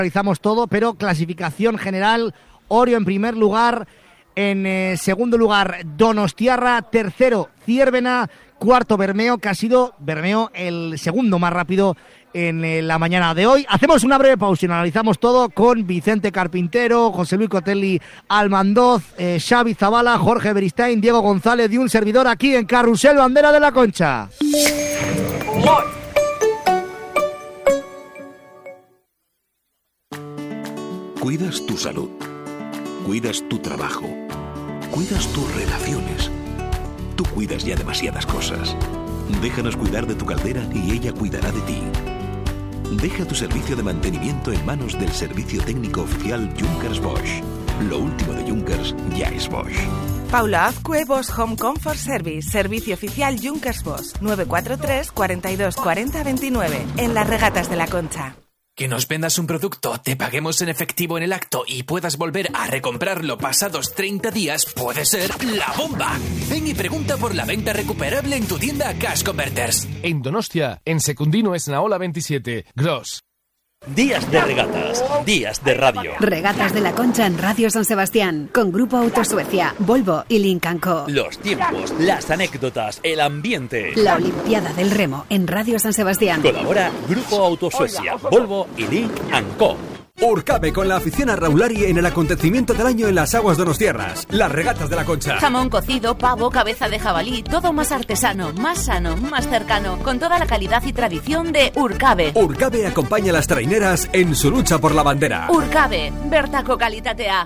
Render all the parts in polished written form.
Realizamos todo, pero clasificación general, Orio en primer lugar, en segundo lugar Donostiarra, tercero Zierbena, cuarto Bermeo, que ha sido Bermeo el segundo más rápido en la mañana de hoy. Hacemos una breve pausa y analizamos todo con Vicente Carpintero, José Luis Cotelli Almandoz, Xavi Zabala, Jorge Beristain, Diego González y un servidor aquí en Carrusel Bandera de la Concha. Cuidas tu salud, cuidas tu trabajo, cuidas tus relaciones. Tú cuidas ya demasiadas cosas. Déjanos cuidar de tu caldera y ella cuidará de ti. Deja tu servicio de mantenimiento en manos del servicio técnico oficial Junkers Bosch. Lo último de Junkers ya es Bosch. Paula Azcue, Bosch Home Comfort Service, servicio oficial Junkers Bosch, 943 42 40 29, en las Regatas de la Concha. Que nos vendas un producto, te paguemos en efectivo en el acto y puedas volver a recomprarlo pasados 30 días puede ser la bomba. Ven y pregunta por la venta recuperable en tu tienda Cash Converters. En Donostia, en Secundino Esnaola 27, Gros. Días de regatas, días de radio. Regatas de la Concha en Radio San Sebastián, con Grupo Auto Suecia, Volvo y Lynk & Co. Los tiempos, las anécdotas, el ambiente. La Olimpiada del Remo en Radio San Sebastián. Colabora Grupo Auto Suecia, Volvo y Lynk & Co. Urcabe con la afición a Raulari en el acontecimiento del año en las aguas donostiarras, las Regatas de la Concha. Jamón cocido, pavo, cabeza de jabalí, todo más artesano, más sano, más cercano, con toda la calidad y tradición de Urcabe. Urcabe acompaña a las traineras en su lucha por la bandera. Urcabe, bertako kalitatea.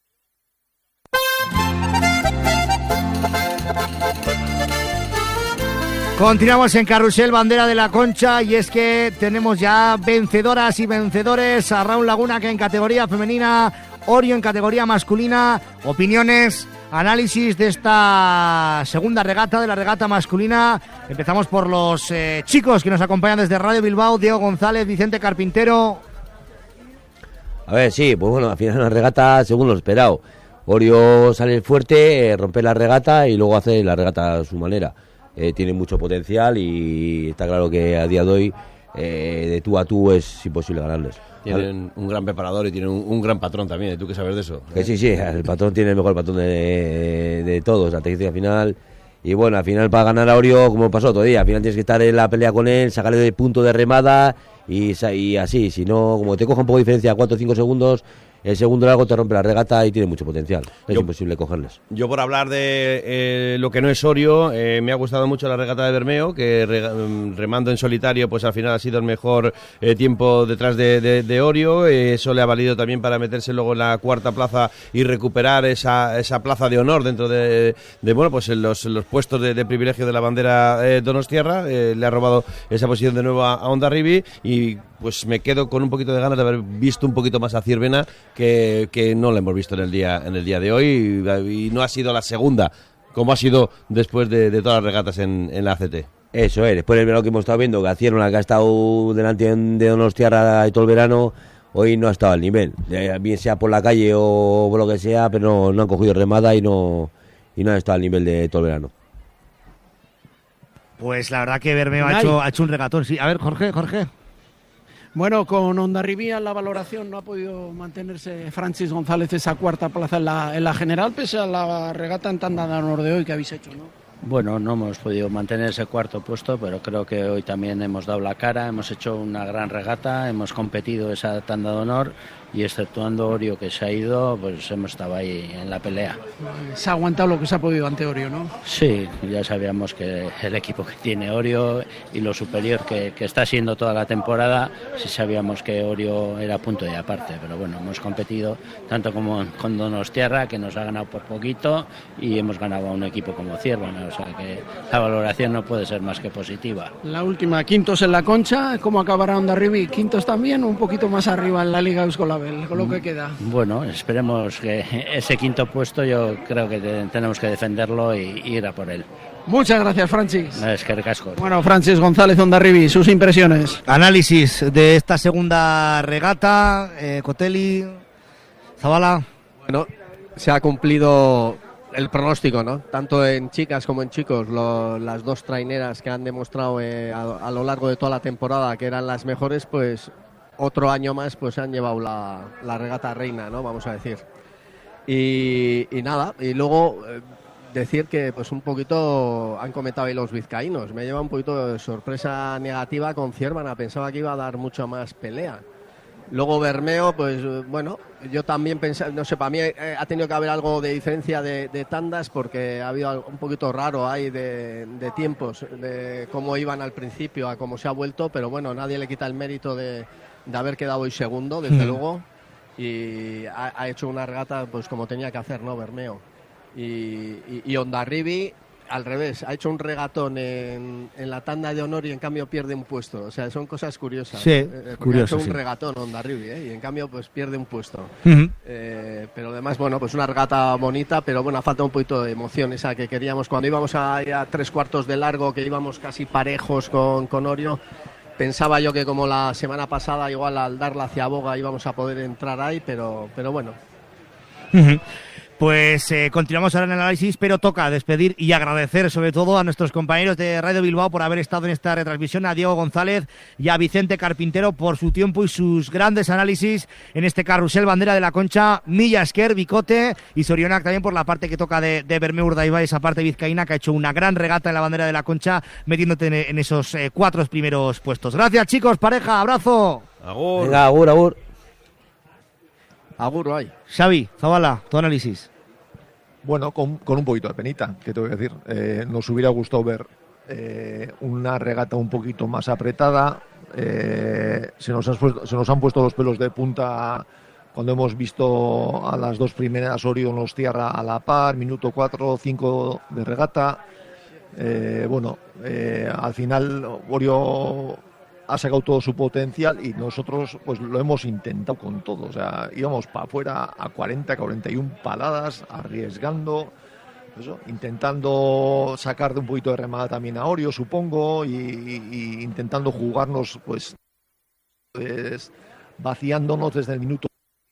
Continuamos en Carrusel Bandera de la Concha y es que tenemos ya vencedoras y vencedores. A Raúl Laguna, que en categoría femenina, Orio en categoría masculina. Opiniones, análisis de esta segunda regata, de la regata masculina. Empezamos por los chicos que nos acompañan desde Radio Bilbao: Diego González, Vicente Carpintero. A ver, sí, pues bueno, al final una regata según lo esperado. Orio sale fuerte, rompe la regata y luego hace la regata a su manera. Tiene mucho potencial y está claro que a día de hoy de tú a tú es imposible ganarles. Tienen un gran preparador y tienen un gran patrón también, ¿tú qué sabes de eso? Que sí, el patrón tiene el mejor patrón de todos, la técnica final. Y bueno, al final para ganar a Orio, como pasó otro día, al final tienes que estar en la pelea con él, sacarle de punto de remada y así, si no, como te coja un poco de diferencia, 4 o 5 segundos, el segundo largo te rompe la regata y tiene mucho potencial. Es imposible cogerles. Yo, por hablar de lo que no es Orio, me ha gustado mucho la regata de Bermeo, que remando en solitario, pues al final ha sido el mejor tiempo detrás de Orio. Eso le ha valido también para meterse luego en la cuarta plaza y recuperar esa plaza de honor dentro de bueno, pues en los puestos de privilegio de la bandera donostiarra. Le ha robado esa posición de nuevo a Hondarribi y pues me quedo con un poquito de ganas de haber visto un poquito más a Zierbena, que no la hemos visto en el día de hoy y no ha sido la segunda como ha sido después de todas las regatas en la ACT. Eso es, después del verano que hemos estado viendo, que Acierna, que ha estado delante de Donostiarra y todo el verano, hoy no ha estado al nivel, bien sea por la calle o por lo que sea, pero no han cogido remada y no han estado al nivel de todo el verano. Pues la verdad que Bermeo ha hecho un regatón, sí. A ver, Jorge. Bueno, con Hondarribí en la valoración no ha podido mantenerse Francis González esa cuarta plaza en la general, pese a la regata en tanda de honor de hoy que habéis hecho, ¿no? Bueno, no hemos podido mantener ese cuarto puesto, pero creo que hoy también hemos dado la cara, hemos hecho una gran regata, hemos competido esa tanda de honor y exceptuando Orio, que se ha ido, pues hemos estado ahí en la pelea. Se ha aguantado lo que se ha podido ante Orio, ¿no? Sí, ya sabíamos que el equipo que tiene Orio y lo superior que está siendo toda la temporada, sí sabíamos que Orio era punto y aparte, pero bueno, hemos competido tanto como con Donostiarra, que nos ha ganado por poquito, y hemos ganado a un equipo como Zierbena, o sea que la valoración no puede ser más que positiva. La última, quintos en la Concha, ¿cómo acabará Hondarribí? ¿Quintos también o un poquito más arriba en la Liga Euskolabel, con lo que queda? Bueno, esperemos que ese quinto puesto yo creo que tenemos que defenderlo y ir a por él. Muchas gracias, Francis. Es que recasco. Bueno, Francis González Hondarribí, sus impresiones. Análisis de esta segunda regata, Cotelli, Zabala. Bueno, se ha cumplido el pronóstico, ¿no? Tanto en chicas como en chicos, las dos traineras que han demostrado a lo largo de toda la temporada que eran las mejores, pues otro año más pues se han llevado la regata reina, ¿no? Vamos a decir. Y nada, y luego decir que pues un poquito han comentado ahí los vizcaínos, me lleva un poquito de sorpresa negativa con Ciervana, pensaba que iba a dar mucho más pelea. Luego Bermeo, pues bueno, yo también pensaba, no sé, para mí ha tenido que haber algo de diferencia de tandas porque ha habido un poquito raro ahí de tiempos, de cómo iban al principio a cómo se ha vuelto, pero bueno, nadie le quita el mérito de haber quedado hoy segundo, desde luego, y ha hecho una regata pues como tenía que hacer, ¿no? Bermeo. Y Hondarribi al revés, ha hecho un regatón en la tanda de honor y en cambio pierde un puesto. O sea, son cosas curiosas. Sí, curioso, ha hecho un regatón Hondarribi, y en cambio pues pierde un puesto. Pero además, bueno, pues una regata bonita, pero bueno, falta un poquito de emoción esa que queríamos. Cuando íbamos a 3/4 de largo, que íbamos casi parejos con Orio, pensaba yo que como la semana pasada, igual al dar la ciaboga íbamos a poder entrar ahí, pero bueno. Pues continuamos ahora en el análisis, pero toca despedir y agradecer sobre todo a nuestros compañeros de Radio Bilbao por haber estado en esta retransmisión, a Diego González y a Vicente Carpintero por su tiempo y sus grandes análisis en este carrusel bandera de la Concha, Milla Esker, Bicote y Sorionak también por la parte que toca de Bermeo Urdaibai, esa parte vizcaína que ha hecho una gran regata en la bandera de la Concha, metiéndote en esos 4 primeros puestos. Gracias, chicos, pareja, abrazo. Agur. Venga, agur, agur. Agur, ahí. Xavi, Zabala, tu análisis. Bueno, con un poquito de penita, que tengo que decir. Nos hubiera gustado ver una regata un poquito más apretada. Se nos han puesto los pelos de punta cuando hemos visto a las 2 primeras Orio nos Tierra a la par, minuto 4, 5 de regata. Al final Orio ha sacado todo su potencial y nosotros pues lo hemos intentado con todo, o sea, íbamos para afuera a 40, 41 paladas, arriesgando, eso, intentando sacar de un poquito de remada también a Orio, supongo, y intentando jugarnos pues vaciándonos desde el minuto.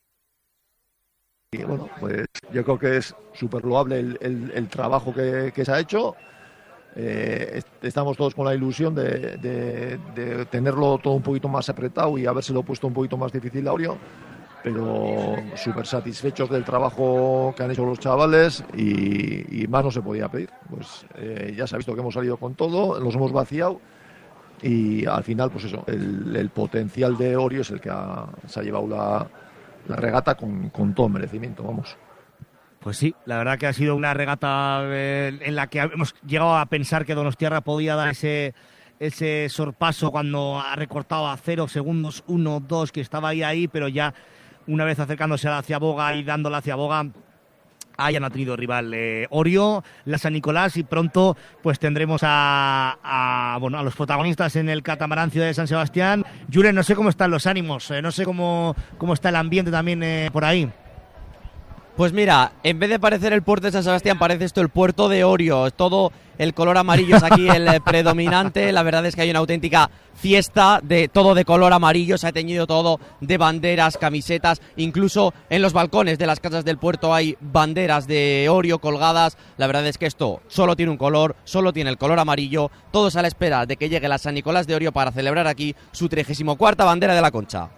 Y bueno, pues yo creo que es súper loable el trabajo que se ha hecho. Estamos todos con la ilusión de tenerlo todo un poquito más apretado y habérselo puesto un poquito más difícil a Orio, pero súper satisfechos del trabajo que han hecho los chavales y más no se podía pedir. Pues ya se ha visto que hemos salido con todo, los hemos vaciado y al final pues eso, el potencial de Orio es el que se ha llevado la regata con todo merecimiento, vamos. Pues sí, la verdad que ha sido una regata en la que hemos llegado a pensar que Donostiarra podía dar ese sorpaso cuando ha recortado a 0 segundos, 1, 2, que estaba ahí, pero ya una vez acercándose a la ciaboga y dando la ciaboga, ya no ha tenido rival Orio, la San Nicolás, y pronto pues tendremos a los protagonistas en el catamarán Ciudad de San Sebastián. Julen, no sé cómo están los ánimos, no sé cómo está el ambiente también por ahí. Pues mira, en vez de parecer el puerto de San Sebastián, parece esto el puerto de Orio. Todo el color amarillo es aquí el predominante. La verdad es que hay una auténtica fiesta de todo de color amarillo. Se ha teñido todo de banderas, camisetas. Incluso en los balcones de las casas del puerto hay banderas de Orio colgadas. La verdad es que esto solo tiene un color, solo tiene el color amarillo. Todos a la espera de que llegue la San Nicolás de Orio para celebrar aquí su 34ª bandera de la Concha.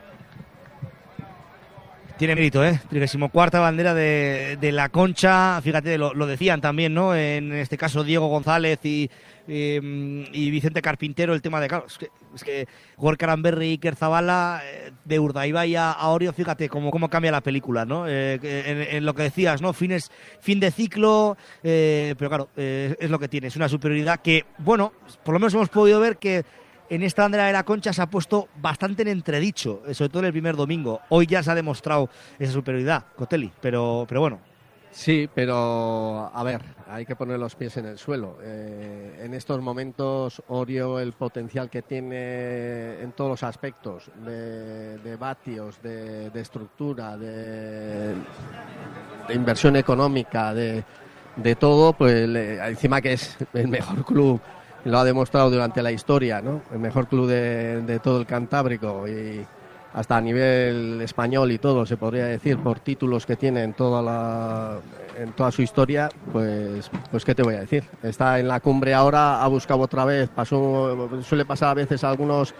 Tiene mérito, 34ª bandera de la Concha. Fíjate, lo decían también, ¿no? En este caso Diego González y Vicente Carpintero, el tema de, claro, es que Gorka Aranberri y Iker Zabala, de Urdaibai a Orio, fíjate cómo cambia la película, ¿no? En lo que decías, ¿no? Fin de ciclo, pero claro, es lo que tiene, es una superioridad que, bueno, por lo menos hemos podido ver que en esta bandera de la Concha se ha puesto bastante en entredicho, sobre todo en el primer domingo. Hoy ya se ha demostrado esa superioridad, Cotelli, pero bueno. Sí, pero a ver, hay que poner los pies en el suelo. En estos momentos Orio, el potencial que tiene en todos los aspectos, de vatios, de estructura, de inversión económica, de todo, pues encima que es el mejor club, lo ha demostrado durante la historia, ¿no? El mejor club de todo el Cantábrico y hasta a nivel español y todo, se podría decir, por títulos que tiene en toda su historia, pues ¿qué te voy a decir? Está en la cumbre ahora, ha buscado otra vez, suele pasar a veces a algunos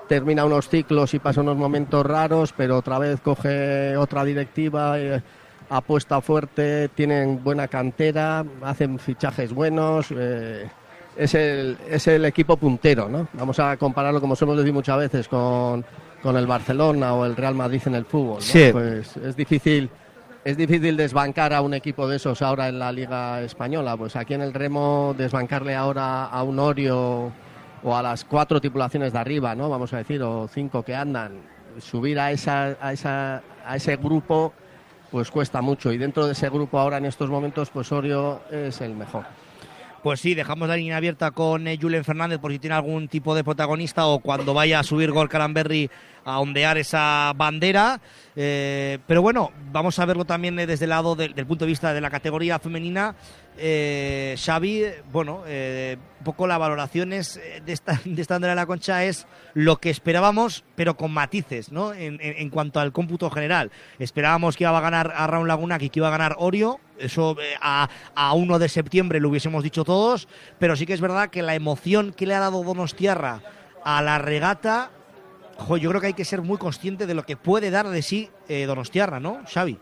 termina unos ciclos y pasa unos momentos raros, pero otra vez coge otra directiva, apuesta fuerte, tienen buena cantera, hacen fichajes buenos, es el equipo puntero, ¿no? Vamos a compararlo, como hemos dicho muchas veces, con el Barcelona o el Real Madrid en el fútbol, ¿no? Sí. Pues es difícil desbancar a un equipo de esos ahora en la Liga Española. Pues aquí en el remo, desbancarle ahora a un Orio o a las 4 tripulaciones de arriba, ¿no? Vamos a decir, o 5 que andan, subir a ese grupo, pues cuesta mucho. Y dentro de ese grupo ahora en estos momentos, pues Orio es el mejor. Pues sí, dejamos la línea abierta con Julen Fernández por si tiene algún tipo de protagonista o cuando vaya a subir Gorka Lamberri a ondear esa bandera. Pero bueno, vamos a verlo también desde el lado del punto de vista de la categoría femenina. Xavi, bueno, un poco las valoraciones de esta bandera de la Concha es lo que esperábamos, pero con matices, ¿no? En cuanto al cómputo general. Esperábamos que iba a ganar a Raúl Laguna, que iba a ganar Orio. Eso a 1 de septiembre lo hubiésemos dicho todos, pero sí que es verdad que la emoción que le ha dado Donostiarra a la regata, yo creo que hay que ser muy consciente de lo que puede dar de sí Donostiarra, ¿no, Xavi?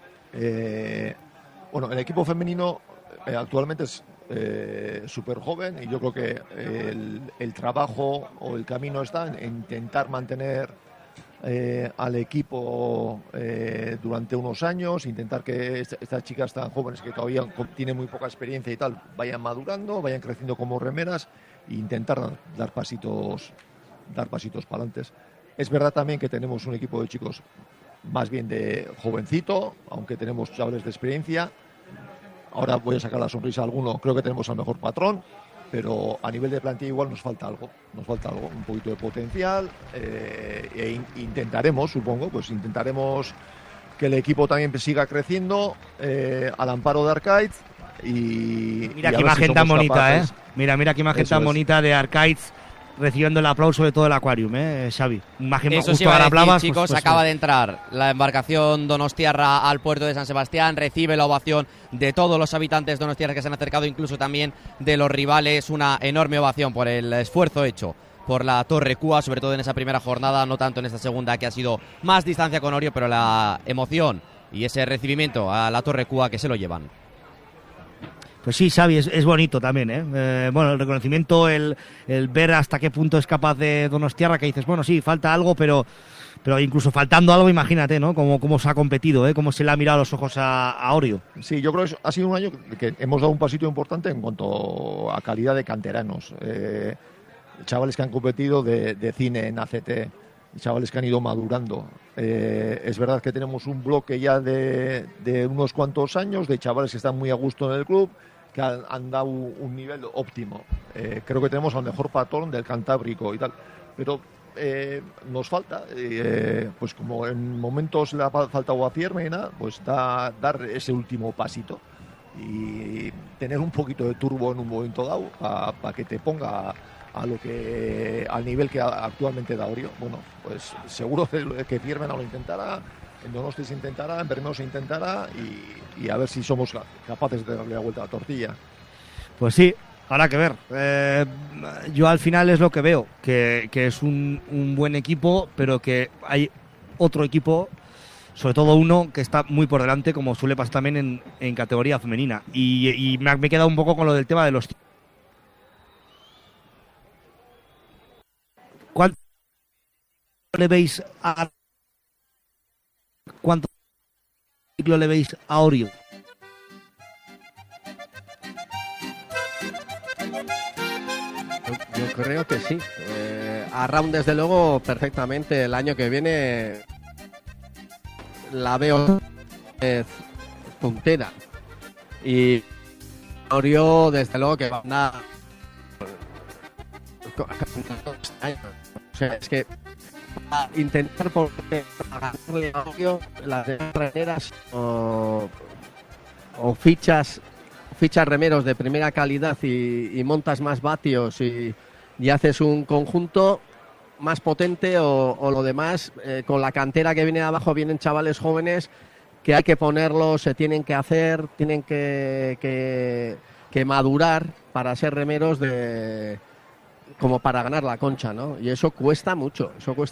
Bueno, el equipo femenino actualmente es súper joven y yo creo que el trabajo o el camino está en intentar mantener al equipo durante unos años, intentar que estas chicas tan jóvenes que todavía tienen muy poca experiencia y tal, vayan madurando, vayan creciendo como remeras e intentar dar pasitos para adelante. Es verdad también que tenemos un equipo de chicos más bien de jovencito, aunque tenemos chavales de experiencia. Ahora voy a sacar la sonrisa a alguno, creo que tenemos al mejor patrón, pero a nivel de plantilla igual nos falta algo, un poquito de potencial, intentaremos que el equipo también siga creciendo al amparo de Arcaiz Mira qué imagen tan bonita, mira qué imagen tan bonita de Arcaiz recibiendo el aplauso de todo el Aquarium, Xavi. Imagen Eso justo sí iba a ahora decir, hablabas, chicos, pues, acaba de entrar la embarcación Donostiarra al puerto de San Sebastián, recibe la ovación de todos los habitantes donostiarras que se han acercado, incluso también de los rivales, una enorme ovación por el esfuerzo hecho por la Torre Cúa, sobre todo en esa primera jornada, no tanto en esta segunda que ha sido más distancia con Orio, pero la emoción y ese recibimiento a la Torre Cúa que se lo llevan. Pues sí, Xavi, es bonito también, Bueno, el reconocimiento, el ver hasta qué punto es capaz de Donostiarra, que dices, bueno, sí, falta algo, pero incluso faltando algo, imagínate, ¿no? Cómo se ha competido, cómo se le ha mirado a los ojos a Orio. Sí, yo creo que ha sido un año que hemos dado un pasito importante en cuanto a calidad de canteranos. Chavales que han competido de cine en ACT, chavales que han ido madurando. Es verdad que tenemos un bloque ya de unos cuantos años, de chavales que están muy a gusto en el club, que han dado un nivel óptimo. Creo que tenemos al mejor patrón del Cantábrico y tal, pero nos falta, pues como en momentos le ha faltado a Piermena, pues dar ese último pasito y tener un poquito de turbo en un momento dado para que te ponga al nivel que actualmente da Orio. Bueno, pues seguro que Piermena lo intentará, en Donosti se intentará, en Bermeo se intentará y a ver si somos capaces de darle la vuelta a la tortilla. Pues sí, habrá que ver. Yo al final es lo que veo, que es un buen equipo, pero que hay otro equipo, sobre todo uno que está muy por delante, como suele pasar también en categoría femenina. Y me he quedado un poco con lo del tema de los... ¿Cuánto le veis a Orio? Yo creo que sí. A Raúl, desde luego, perfectamente. El año que viene la veo puntera. Y Orio, desde luego, que va a andar. O sea, es que a intentar ganarle a Orio las remeras o fichas remeros de primera calidad y montas más vatios y haces un conjunto más potente o lo demás, con la cantera que viene de abajo vienen chavales jóvenes que hay que ponerlos, se tienen que hacer, tienen que madurar para ser remeros como para ganar la Concha, ¿no? Y eso cuesta mucho.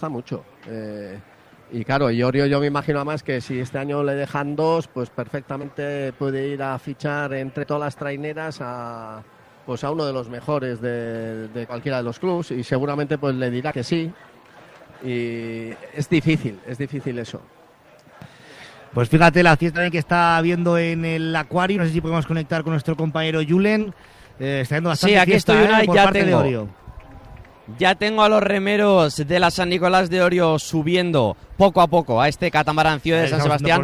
Y claro, y Orio yo me imagino además que si este año le dejan 2, pues perfectamente puede ir a fichar entre todas las traineras a uno de los mejores de cualquiera de los clubes, y seguramente pues le dirá que sí. Y es difícil eso. Pues fíjate la fiesta que está viendo en el Acuario. No sé si podemos conectar con nuestro compañero Julen. Está viendo bastante aquí fiesta, estoy, Unai, por parte de Orio. Ya tengo a los remeros de la San Nicolás de Orio subiendo poco a poco a este catamaráncio de San Sebastián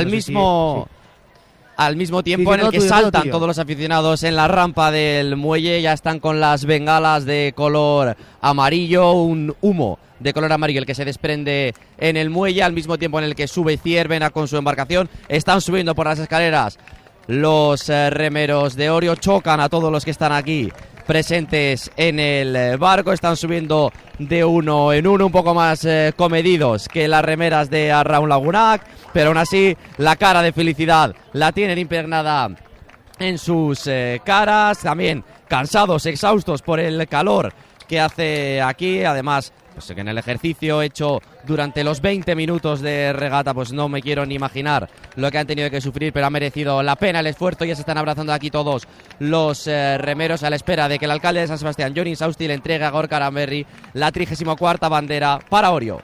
al mismo tiempo en el que saltan todos los aficionados en la rampa del muelle. Ya están con las bengalas de color amarillo, un humo de color amarillo el que se desprende en el muelle, al mismo tiempo en el que sube Ciervena con su embarcación. Están subiendo por las escaleras los remeros de Orio, chocan a todos los que están aquí presentes en el barco, están subiendo de uno en uno, un poco más comedidos que las remeras de Arraun Lagunac, pero aún así la cara de felicidad la tienen impregnada en sus caras, también cansados, exhaustos por el calor que hace aquí. Además, pues que en el ejercicio hecho durante los 20 minutos de regata, pues no me quiero ni imaginar lo que han tenido que sufrir, pero ha merecido la pena el esfuerzo. Ya se están abrazando aquí todos los remeros a la espera de que el alcalde de San Sebastián, Jon Insausti, le entregue a Gorka Aranberri la 34ª bandera para Orio.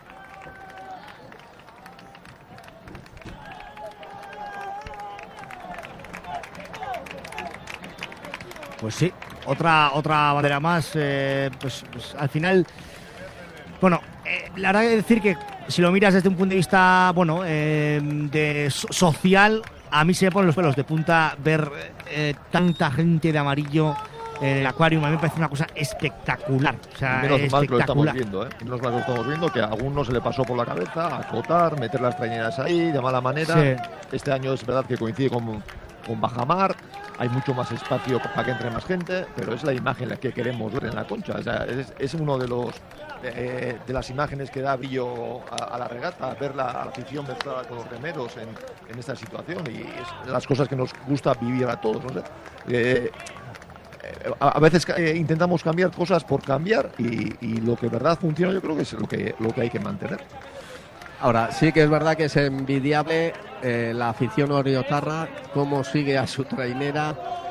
Pues sí, otra bandera más. Pues al final, bueno, la verdad es decir que si lo miras desde un punto de vista, bueno, social, a mí se me ponen los pelos de punta ver tanta gente de amarillo en el Acuario. A mí me parece una cosa espectacular. O sea, menos mal que lo estamos viendo, menos mal que lo estamos viendo, que a alguno se le pasó por la cabeza acotar, meter las traineras ahí de mala manera. Sí. Este año es verdad que coincide con bajamar, hay mucho más espacio para que entre más gente, pero es la imagen la que queremos ver en la Concha. O sea, es uno de los de las imágenes que da brillo a la regata, ver la afición mezclada con los remeros en esta situación, y es de las cosas que nos gusta vivir a todos, ¿no? A veces intentamos cambiar cosas por cambiar, y lo que de verdad funciona yo creo que es lo que hay que mantener. Ahora, sí que es verdad que es envidiable la afición oriotarra, cómo sigue a su trainera.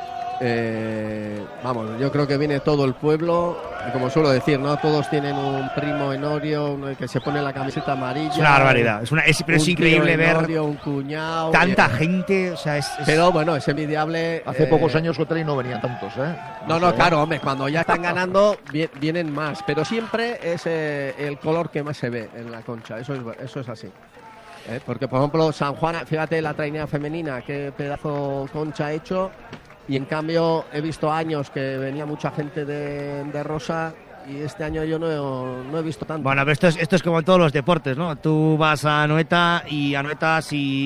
Vamos, yo creo que viene todo el pueblo, y como suelo decir, ¿no? Todos tienen un primo en Orio, uno que se pone la camiseta amarilla. Es una barbaridad, pero es increíble ver Orio, un cuñado, tanta gente, o sea, Pero bueno, es envidiable. Hace pocos años Cotelli no venían tantos, No, claro, hombre, cuando ya están ganando vienen más, pero siempre es el color que más se ve en la Concha, eso es así. Porque, por ejemplo, San Juan, fíjate la trainera femenina, qué pedazo Concha ha hecho. Y en cambio he visto años que venía mucha gente de rosa, y este año yo no he visto tanto. Bueno, pero esto es como en todos los deportes, ¿no? Tú vas a Anoeta, y Anoeta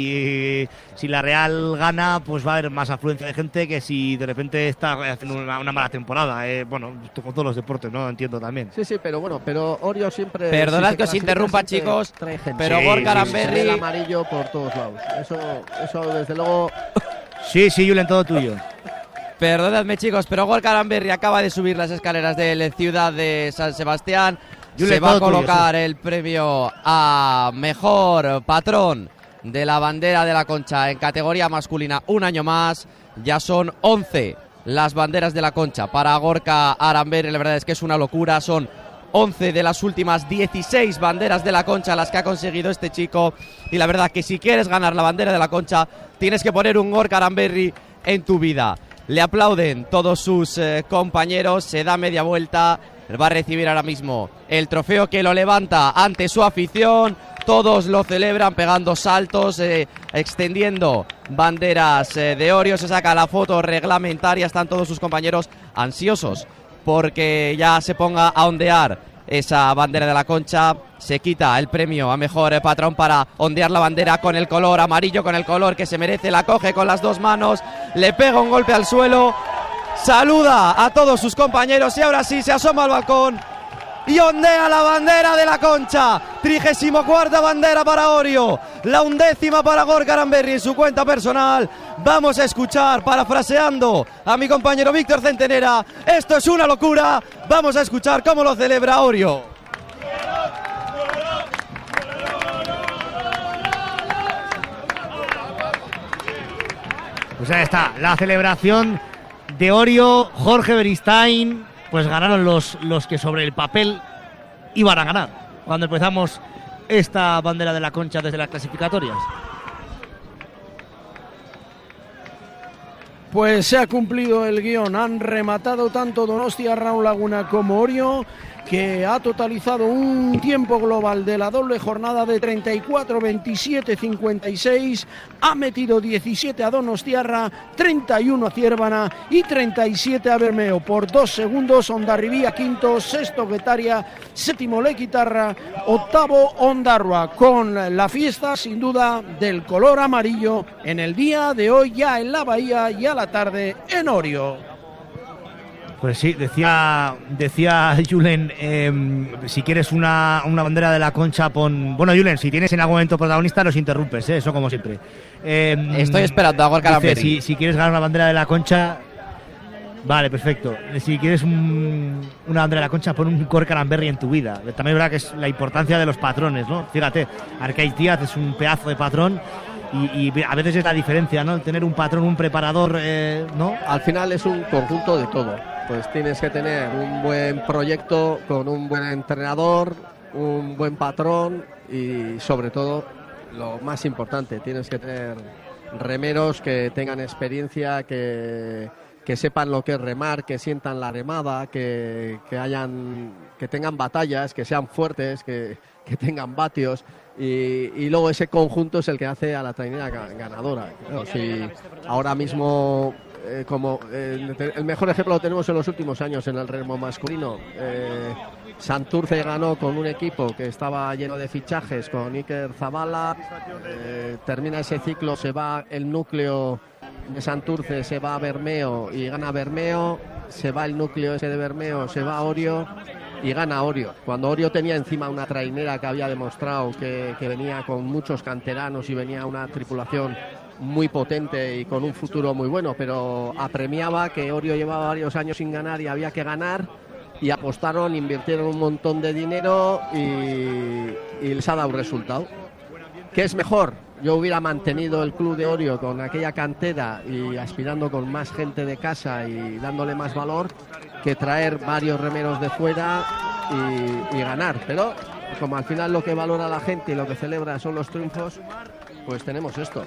si la Real gana, pues va a haber más afluencia de gente que si de repente está haciendo una mala temporada. Bueno, como todos los deportes, ¿no? Entiendo también. Sí, pero bueno, pero Orio siempre... Perdonad que os interrumpa, chicos, pero Gorka Aranberri... El amarillo por todos lados. Eso desde luego... Sí, Julen, todo tuyo. Perdonadme, chicos, pero Gorka Aranberri acaba de subir las escaleras de la ciudad de San Sebastián. Se va a colocar el premio a mejor patrón de la bandera de la Concha en categoría masculina un año más. Ya son 11 las banderas de la Concha para Gorka Aranberri. La verdad es que es una locura. Son 11 de las últimas 16 banderas de la Concha las que ha conseguido este chico. Y la verdad que si quieres ganar la bandera de la Concha, tienes que poner un Gorka Aranberri en tu vida. Le aplauden todos sus compañeros, se da media vuelta, va a recibir ahora mismo el trofeo, que lo levanta ante su afición. Todos lo celebran pegando saltos, extendiendo banderas de Orio. Se saca la foto reglamentaria, están todos sus compañeros ansiosos porque ya se ponga a ondear esa bandera de la Concha. Se quita el premio a mejor patrón para ondear la bandera con el color amarillo, con el color que se merece. La coge con las dos manos, le pega un golpe al suelo, saluda a todos sus compañeros y ahora sí se asoma al balcón y ondea la bandera de la Concha. 34ª bandera para Orio, la 11ª para Gorka Aranberri en su cuenta personal. Vamos a escuchar, parafraseando a mi compañero Víctor Centenera, esto es una locura. Vamos a escuchar cómo lo celebra Orio. Pues ahí está, la celebración de Orio. Jorge Beristain, pues ganaron los que sobre el papel iban a ganar cuando empezamos esta bandera de la Concha desde las clasificatorias. Pues se ha cumplido el guión, han rematado tanto Donostia, Raúl Laguna como Orio, que ha totalizado un tiempo global de la doble jornada de 34-27-56, ha metido 17 a Donostiarra, 31 a Ciervana y 37 a Bermeo. Por 2 segundos, Hondarribía quinto, sexto Guetaria, séptimo Lequitarra, octavo Ondarroa, con la fiesta sin duda del color amarillo en el día de hoy ya en la Bahía y a la tarde en Orio. Pues sí, decía Julen, si quieres una bandera de la Concha, pon... Bueno, Julen, si tienes en algún momento protagonista, nos interrumpes, eso como siempre. Estoy esperando a Gorka Aranberri. Si quieres ganar una bandera de la Concha... Vale, perfecto. Si quieres una bandera de la Concha, pon un Gorka Aranberri en tu vida. También es verdad que es la importancia de los patrones, ¿no? Fíjate, Arcaiz Díaz es un pedazo de patrón. Y a veces es la diferencia, ¿no? El tener un patrón, un preparador, ¿no? Al final es un conjunto de todo. Pues tienes que tener un buen proyecto con un buen entrenador, un buen patrón y sobre todo, lo más importante, tienes que tener remeros que tengan experiencia, que sepan lo que es remar, que sientan la remada, que tengan batallas, que sean fuertes, que tengan vatios. Y luego ese conjunto es el que hace a la trainera ganadora. Claro, si ahora mismo, el mejor ejemplo lo tenemos en los últimos años en el remo masculino. Santurce ganó con un equipo que estaba lleno de fichajes, con Iker Zabala. Termina ese ciclo, se va el núcleo de Santurce, se va a Bermeo y gana Bermeo. Se va el núcleo ese de Bermeo, se va a Orio y gana Orio. Cuando Orio tenía encima una trainera que había demostrado que venía con muchos canteranos y venía una tripulación muy potente y con un futuro muy bueno, pero apremiaba que Orio llevaba varios años sin ganar y había que ganar, y apostaron, invirtieron un montón de dinero y les ha dado resultado. ¿Qué es mejor? Yo hubiera mantenido el club de Orio con aquella cantera y aspirando con más gente de casa y dándole más valor, que traer varios remeros de fuera y ganar. Pero como al final lo que valora la gente y lo que celebra son los triunfos, pues tenemos esto.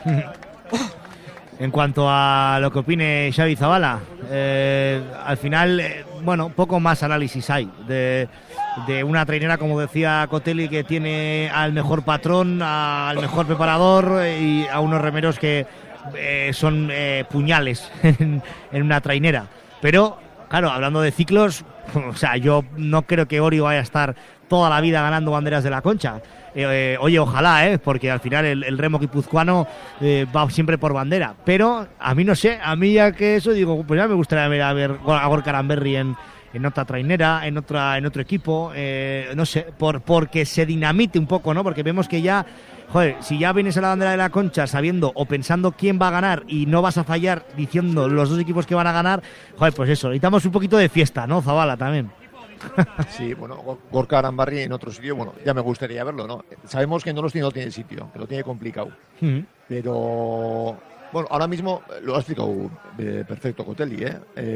En cuanto a lo que opine Xavi Zabala, al final, bueno, poco más análisis hay de una trainera, como decía Cotelli, que tiene al mejor patrón, al mejor preparador y a unos remeros que son puñales en una trainera. Pero, claro, hablando de ciclos, o sea, yo no creo que Orio vaya a estar toda la vida ganando banderas de la Concha. Oye, ojalá, porque al final el remo guipuzcoano va siempre por bandera. Pero a mí no sé, a mí ya que eso digo, pues ya me gustaría ver a Gorka Aranberri en otra trainera, en otro equipo, no sé, porque se dinamite un poco, ¿no? Porque vemos que ya, joder, si ya vienes a la bandera de la Concha sabiendo o pensando quién va a ganar y no vas a fallar diciendo los dos equipos que van a ganar, joder, pues eso, necesitamos un poquito de fiesta, ¿no, Zabala, también? Sí, bueno, Gorka Aranberri en otro sitio, bueno, ya me gustaría verlo, ¿no? Sabemos que no tiene sitio, que lo tiene complicado, pero, bueno, ahora mismo lo ha explicado perfecto Cotelli,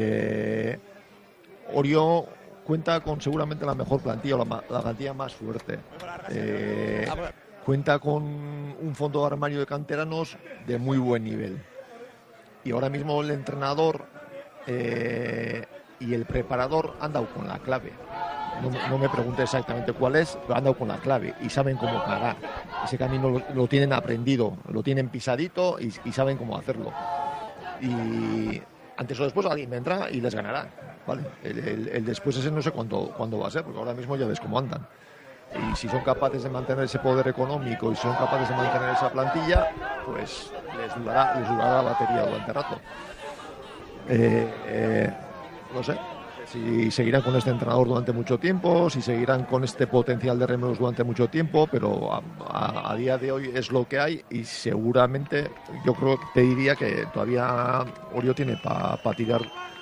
Orio cuenta con seguramente la mejor plantilla, o la plantilla más fuerte. Cuenta con un fondo de armario de canteranos de muy buen nivel. Y ahora mismo el entrenador y el preparador han dado con la clave. No me pregunte exactamente cuál es, pero han dado con la clave y saben cómo ganar. Ese camino lo tienen aprendido, lo tienen pisadito y saben cómo hacerlo. Y antes o después alguien vendrá y les ganará. ¿Vale? El después ese no sé cuándo va a ser, porque ahora mismo ya ves cómo andan. Y si son capaces de mantener ese poder económico y son capaces de mantener esa plantilla, pues les durará la batería durante rato. No sé, si seguirán con este entrenador durante mucho tiempo, si seguirán con este potencial de remeros durante mucho tiempo, pero a día de hoy es lo que hay y seguramente yo creo que te diría que todavía Orio tiene para tirar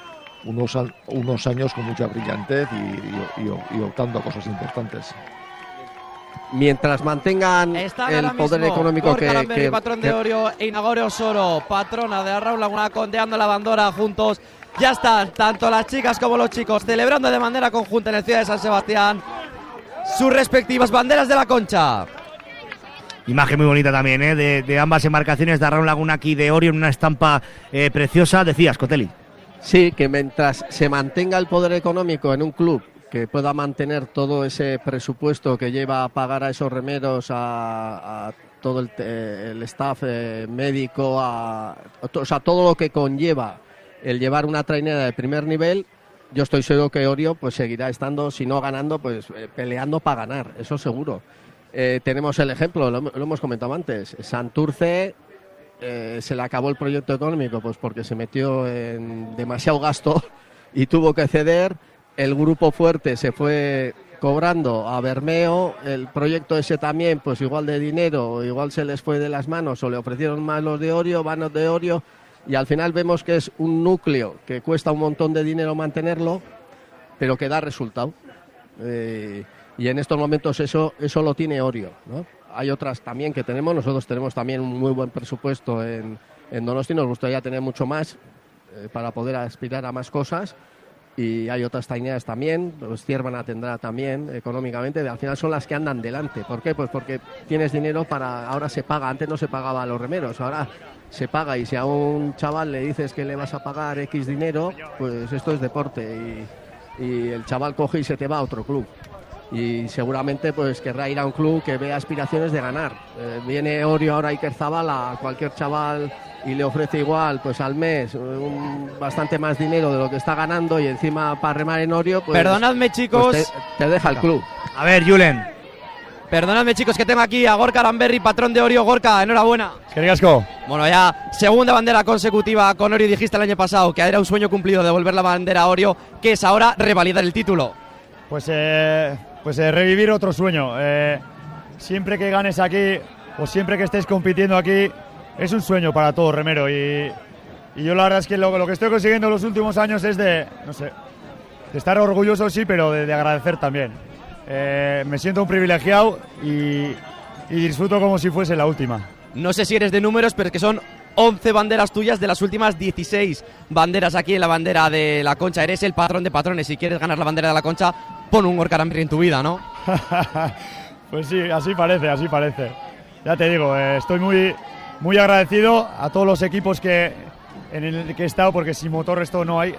unos años con mucha brillantez y optando a cosas importantes. Mientras mantengan el poder económico que patrón de Orio e Inagorio Soro, patrona de Arraun Laguna, condeando la bandera juntos. Ya están tanto las chicas como los chicos celebrando de manera conjunta en el Ciudad de San Sebastián sus respectivas banderas de la Concha. Imagen muy bonita también, de ambas embarcaciones de Arraun Laguna aquí de Orio en una estampa preciosa. Decías, Cotelli. Sí, que mientras se mantenga el poder económico en un club que pueda mantener todo ese presupuesto que lleva a pagar a esos remeros, a todo el staff médico, o sea, todo lo que conlleva el llevar una trainera de primer nivel, yo estoy seguro que Orio pues seguirá estando, si no ganando, pues peleando para ganar, eso seguro. Tenemos el ejemplo, lo hemos comentado antes, Santurce se le acabó el proyecto económico pues porque se metió en demasiado gasto y tuvo que ceder. El grupo fuerte se fue cobrando a Bermeo, el proyecto ese también, pues igual de dinero, igual se les fue de las manos o le ofrecieron más los de Orio, vanos de Orio, y al final vemos que es un núcleo que cuesta un montón de dinero mantenerlo, pero que da resultado. Y en estos momentos eso lo tiene Orio, ¿no? Hay otras también que tenemos, nosotros tenemos también un muy buen presupuesto en Donosti, nos gustaría tener mucho más para poder aspirar a más cosas. Y hay otras traineras también, pues Ciervana tendrá también económicamente, al final son las que andan delante. ¿Por qué? Pues porque tienes dinero para, ahora se paga, antes no se pagaba a los remeros, ahora se paga, y si a un chaval le dices que le vas a pagar X dinero, pues esto es deporte y el chaval coge y se te va a otro club. Y seguramente pues querrá ir a un club que vea aspiraciones de ganar. Viene Orio ahora Iker Zabala, a cualquier chaval y le ofrece igual pues al mes bastante más dinero de lo que está ganando y encima para remar en Orio pues, perdonadme chicos, pues te deja el club. A ver, Julen, perdonadme chicos que tengo aquí a Gorka Aranberri, patrón de Orio. Gorka, enhorabuena. Bueno, ya segunda bandera consecutiva con Orio. Dijiste el año pasado que era un sueño cumplido devolver la bandera a Orio, que es ahora revalidar el título. Pues revivir otro sueño. Siempre que ganes aquí o siempre que estés compitiendo aquí es un sueño para todo remero, y yo la verdad es que lo que estoy consiguiendo en los últimos años es de estar orgulloso, sí, pero de agradecer también. Me siento un privilegiado y disfruto como si fuese la última. No sé si eres de números, pero es que son 11 banderas tuyas de las últimas 16 banderas aquí en la bandera de la Concha. Eres el patrón de patrones. Si quieres ganar la bandera de la Concha, pon un Gorka Aranberri en tu vida, ¿no? Pues sí, así parece. Ya te digo, estoy muy agradecido a todos los equipos en el que he estado, porque sin motor esto no hay.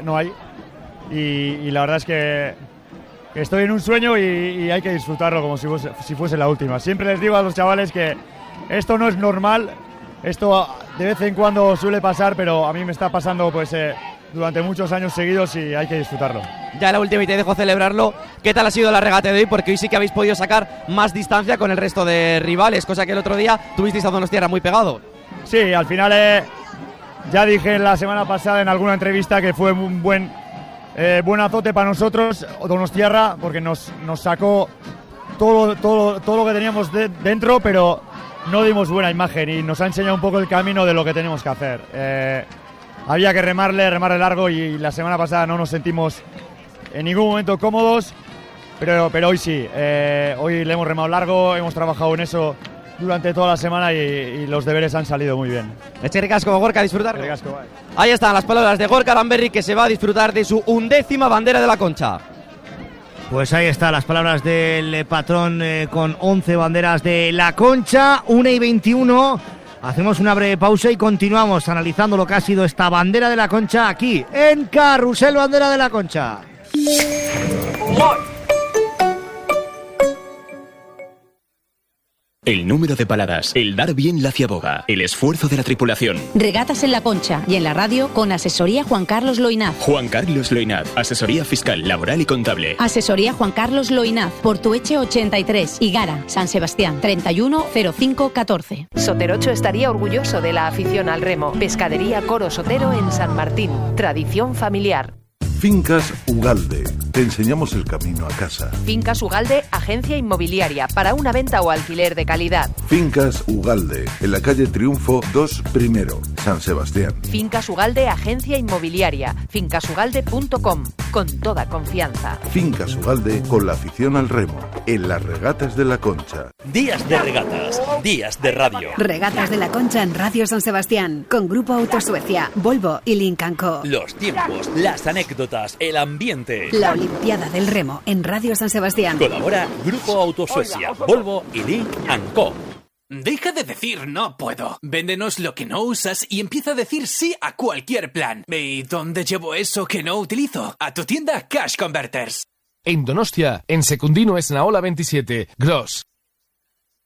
Y la verdad es que estoy en un sueño y hay que disfrutarlo como si fuese la última. Siempre les digo a los chavales que esto no es normal, esto de vez en cuando suele pasar, pero a mí me está pasando pues durante muchos años seguidos y hay que disfrutarlo. Ya la última y te dejo celebrarlo. ¿Qué tal ha sido la regata de hoy? Porque hoy sí que habéis podido sacar más distancia con el resto de rivales, cosa que el otro día tuvisteis a Donostiarra muy pegado. Sí, al final ya dije la semana pasada en alguna entrevista que fue un buen azote para nosotros Donostiarra, porque nos sacó todo lo que teníamos dentro, pero no dimos buena imagen y nos ha enseñado un poco el camino de lo que tenemos que hacer. Había que remarle largo y la semana pasada no nos sentimos en ningún momento cómodos, pero hoy sí. Hoy le hemos remado largo, hemos trabajado en eso durante toda la semana y los deberes han salido muy bien. Eskerrik asko, Gorka, disfrutar. Eskerrik asko, Ahí están las palabras de Gorka Aranberri, que se va a disfrutar de su 11ª bandera de la Concha. Pues ahí están las palabras del patrón con 11 banderas de la Concha, 1:21. Hacemos una breve pausa y continuamos analizando lo que ha sido esta bandera de la Concha aquí en Carrusel Bandera de la Concha. El número de paradas, el dar bien la ciaboga, el esfuerzo de la tripulación. Regatas en la Concha y en la radio con Asesoría Juan Carlos Loinaz. Juan Carlos Loinaz, asesoría fiscal, laboral y contable. Asesoría Juan Carlos Loinaz, Portueche 83, Higara, San Sebastián, 310514. Soterocho estaría orgulloso de la afición al remo. Pescadería Coro Sotero en San Martín. Tradición familiar. Fincas Ugalde. Te enseñamos el camino a casa. Fincas Ugalde, agencia inmobiliaria para una venta o alquiler de calidad. Fincas Ugalde, en la calle Triunfo 2 Primero, San Sebastián. Fincas Ugalde, agencia inmobiliaria. fincasugalde.com, con toda confianza. Fincas Ugalde, con la afición al remo, en las regatas de la Concha. Días de regatas, días de radio. Regatas de la Concha en Radio San Sebastián, con Grupo Autosuecia, Volvo y Lynk & Co. Los tiempos, las anécdotas, el ambiente. La Olimpiada del Remo en Radio San Sebastián. Colabora Grupo Autosuecia, Volvo y Lynk & Co. Deja de decir no puedo. Véndenos lo que no usas y empieza a decir sí a cualquier plan. ¿Y dónde llevo eso que no utilizo? A tu tienda Cash Converters. En Donostia, en Secundino Esnaola 27, Gros.